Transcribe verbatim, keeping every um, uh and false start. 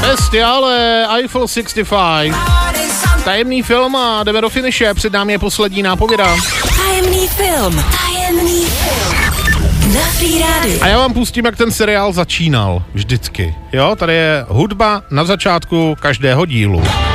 Bestiale, Eiffel šedesát pět. Tajemný film a jdeme do finiše, před námi je poslední nápověda. Tajemný film, tajemný film. Na Free Rádiu. A já vám pustím, jak ten seriál začínal, vždycky. Jo, tady je hudba na začátku každého dílu.